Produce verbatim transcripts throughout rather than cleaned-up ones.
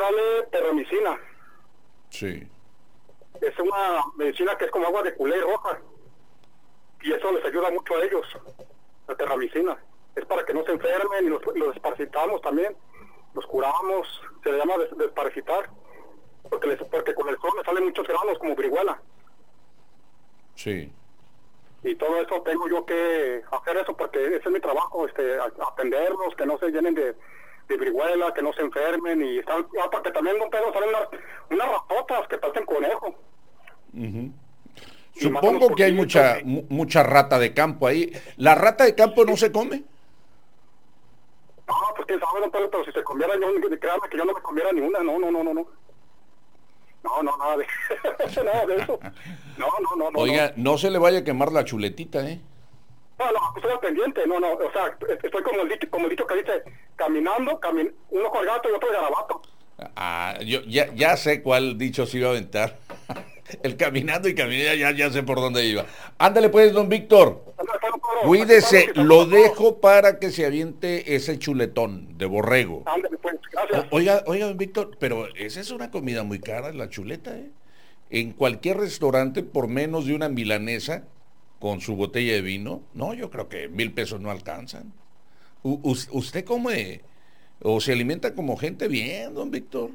darle terramicina. Sí. Es una medicina que es como agua de culé roja. Y eso les ayuda mucho a ellos, la terramicina. Es para que no se enfermen y los, los desparasitamos también. Los curamos, se le llama des, desparasitar. Porque, les, porque con el sol les salen muchos granos como viruela. Sí. Y todo eso tengo yo que hacer eso porque ese es mi trabajo, este, atenderlos, que no se llenen de, de viruela, que no se enfermen y están, ah, porque también don Pedro salen unas, unas ratotas que parecen conejo. Uh-huh. Supongo que hay mucha y... mucha rata de campo ahí. ¿La rata de campo no se come? No, pues quién sabe, don Pedro, pero si se comiera, yo, créanme que yo no me comiera ni una, no, no, no, no, no. No, no, nada de, nada de eso. No, no, no, no. Oiga, no. no se le vaya a quemar la chuletita, ¿eh? No, no, estoy al pendiente, no, no, o sea, estoy como el dicho, como el dicho que dice, caminando, camin, uno con el gato y otro de garabato. Ah, yo ya, ya sé cuál dicho se iba a aventar. El caminando y caminando, ya, ya sé por dónde iba. Ándale pues, don Víctor. Cuídese, lo dejo para que se aviente ese chuletón de borrego. Ándale pues, gracias. O, oiga, oiga, don Víctor, pero esa es una comida muy cara, la chuleta, ¿eh? En cualquier restaurante, por menos de una milanesa, con su botella de vino, no, yo creo que mil pesos no alcanzan. U, ¿Usted come o se alimenta como gente bien, don Víctor?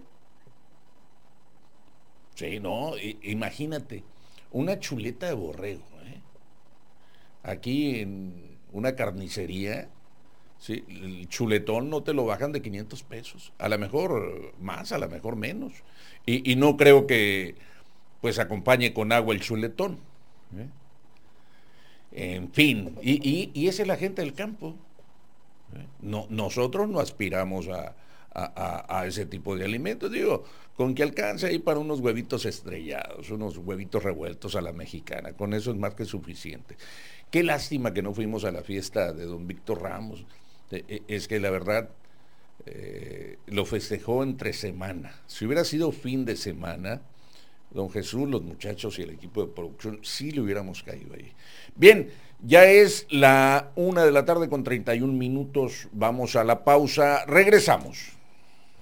Sí, no, imagínate, una chuleta de borrego, ¿eh? Aquí en una carnicería, ¿sí? El chuletón no te lo bajan de quinientos pesos, a lo mejor más, a lo mejor menos, y, y no creo que pues acompañe con agua el chuletón, ¿eh? En fin, y, y, y esa es la gente del campo, ¿eh? No, nosotros no aspiramos a, a, a, a ese tipo de alimentos, digo, con que alcance ahí para unos huevitos estrellados, unos huevitos revueltos a la mexicana, con eso es más que suficiente. Qué lástima que no fuimos a la fiesta de don Víctor Ramos, eh, es que la verdad eh, lo festejó entre semana. Si hubiera sido fin de semana, don Jesús, los muchachos y el equipo de producción, sí le hubiéramos caído ahí. Bien, ya es la una de la tarde con treinta y un minutos, vamos a la pausa, regresamos.